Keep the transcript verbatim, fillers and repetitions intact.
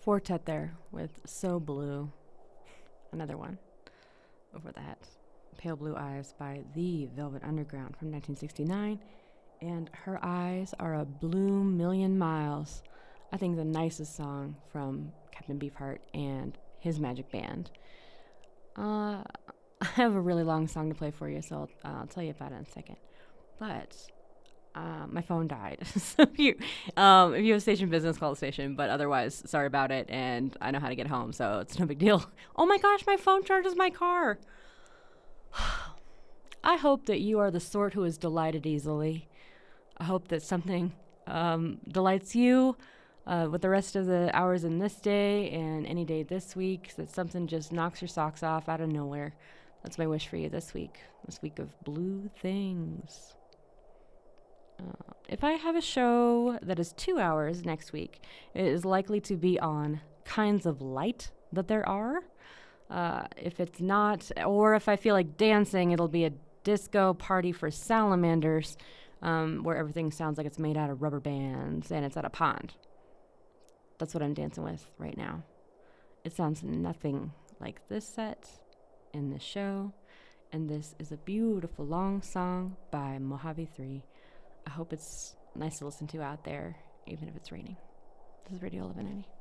Quartet there with So Blue. Another one over that. Pale Blue Eyes by The Velvet Underground from nineteen sixty-nine. And Her Eyes Are a Blue Million Miles. I think the nicest song from Captain Beefheart and his Magic Band. Uh, I have a really long song to play for you, so I'll, uh, I'll tell you about it in a second. But uh, my phone died. so if you, um, if you have station business, call the station. But otherwise, sorry about it, and I know how to get home, so it's no big deal. Oh my gosh, my phone charges my car. I hope that you are the sort who is delighted easily. I hope that something um, delights you uh, with the rest of the hours in this day and any day this week, that something just knocks your socks off out of nowhere. That's my wish for you this week, this week of blue things. Uh, if I have a show that is two hours next week, it is likely to be on kinds of light that there are. Uh, if it's not, or if I feel like dancing, it'll be a disco party for salamanders. Um, where everything sounds like it's made out of rubber bands and it's at a pond. That's what I'm dancing with right now. It sounds nothing like this set in this show. And this is a beautiful long song by Mojave three. I hope it's nice to listen to out there, even if it's raining. This is Radio eleven ninety.